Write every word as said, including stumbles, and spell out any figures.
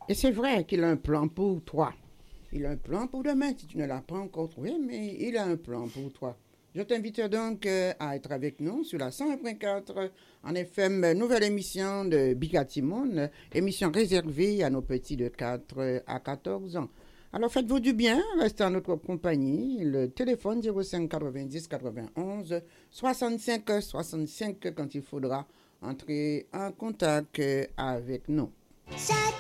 Et c'est vrai qu'il a un plan pour toi. Il a un plan pour demain, si tu ne l'as pas encore trouvé, mais il a un plan pour toi. Je t'invite donc euh, à être avec nous sur la cent un virgule quatre en F M, nouvelle émission de Bigatimoun, émission réservée à nos petits de quatre à quatorze ans. Alors faites-vous du bien, restez en notre compagnie. Le téléphone zéro cinq quatre-vingt-dix quatre-vingt-onze soixante-cinq soixante-cinq quand il faudra entrer en contact avec nous. Chaque